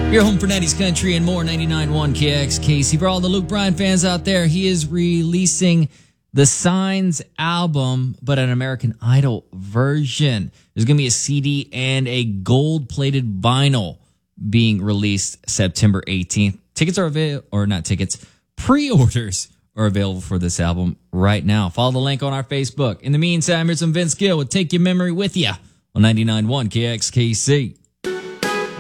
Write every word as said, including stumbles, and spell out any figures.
Your home for nineties country and more, ninety-nine point one K X K C. For all the Luke Bryan fans out there, he is releasing the Signs album, but an American Idol version. There's going to be a C D and a gold-plated vinyl being released September eighteenth. Tickets are available, or not tickets, pre-orders are available for this album right now. Follow the link on our Facebook. In the meantime, here's some Vince Gill with Take Your Memory With Ya on ninety-nine point one K X K C.